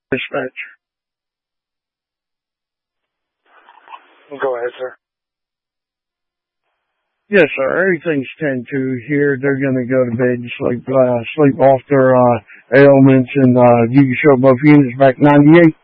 Dispatch. Go ahead, sir. Yes, sir. Everything's 10-2 here. They're going to go to bed and sleep off their ailments, and you can show both units back 98.